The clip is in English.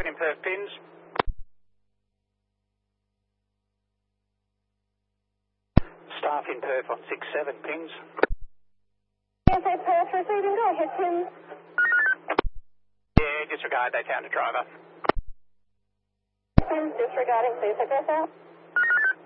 in Perth pins. Staff in Perth on 6-7 pins. PSA Perth receiving, go ahead pins. Yeah, disregard, they found a driver. Pins disregarding, please address out.